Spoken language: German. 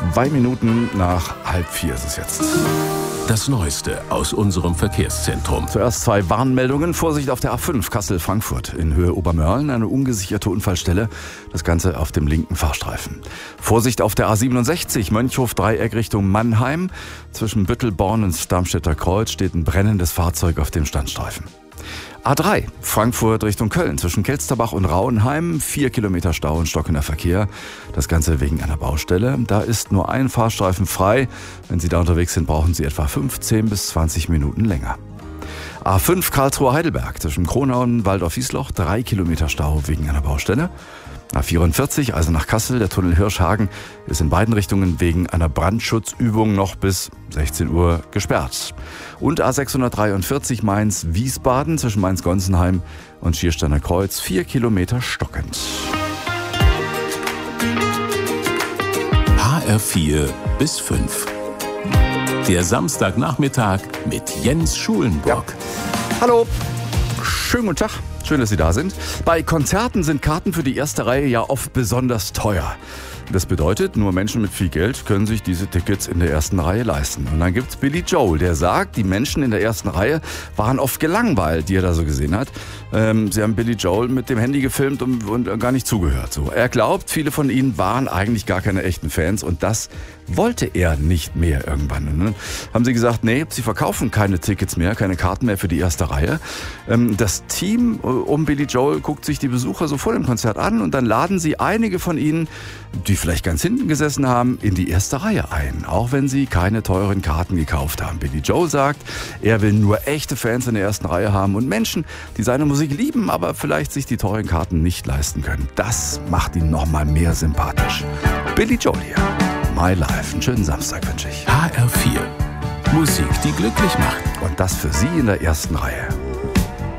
2 Minuten nach 3:30 ist es jetzt. Das Neueste aus unserem Verkehrszentrum. Zuerst 2 Warnmeldungen. Vorsicht auf der A5 Kassel-Frankfurt in Höhe Obermörlen. Eine ungesicherte Unfallstelle. Das Ganze auf dem linken Fahrstreifen. Vorsicht auf der A67 Mönchhof-Dreieck Richtung Mannheim. Zwischen Büttelborn und Darmstädter Kreuz steht ein brennendes Fahrzeug auf dem Standstreifen. A3 Frankfurt Richtung Köln zwischen Kelsterbach und Rauenheim. 4 Kilometer Stau und stockender Verkehr. Das Ganze wegen einer Baustelle. Da ist nur ein Fahrstreifen frei. Wenn Sie da unterwegs sind, brauchen Sie etwa 15 bis 20 Minuten länger. A5 Karlsruhe-Heidelberg zwischen Kronau und Waldorf-Wiesloch. 3 Kilometer Stau wegen einer Baustelle. A44, also nach Kassel, der Tunnel Hirschhagen, ist in beiden Richtungen wegen einer Brandschutzübung noch bis 16 Uhr gesperrt. Und A643 Mainz-Wiesbaden zwischen Mainz-Gonsenheim und Schiersteiner Kreuz, 4 Kilometer stockend. HR4 bis 5. Der Samstagnachmittag mit Jens Schulenburg. Ja. Hallo, schönen guten Tag. Schön, dass Sie da sind. Bei Konzerten sind Karten für die erste Reihe ja oft besonders teuer. Das bedeutet, nur Menschen mit viel Geld können sich diese Tickets in der ersten Reihe leisten. Und dann gibt's Billy Joel, der sagt, die Menschen in der ersten Reihe waren oft gelangweilt, die er da so gesehen hat. Sie haben Billy Joel mit dem Handy gefilmt und gar nicht zugehört. So. Er glaubt, viele von ihnen waren eigentlich gar keine echten Fans und das wollte er nicht mehr irgendwann. Und dann haben sie gesagt, nee, sie verkaufen keine Tickets mehr, keine Karten mehr für die erste Reihe. Das Team um Billy Joel guckt sich die Besucher so vor dem Konzert an und dann laden sie einige von ihnen, die vielleicht ganz hinten gesessen haben, in die erste Reihe ein, auch wenn sie keine teuren Karten gekauft haben. Billy Joel sagt, er will nur echte Fans in der ersten Reihe haben und Menschen, die seine Musik lieben, aber vielleicht sich die teuren Karten nicht leisten können. Das macht ihn noch mal mehr sympathisch. Billy Joel hier. My Life. Einen schönen Samstag wünsche ich. HR4. Musik, die glücklich macht. Und das für Sie in der ersten Reihe.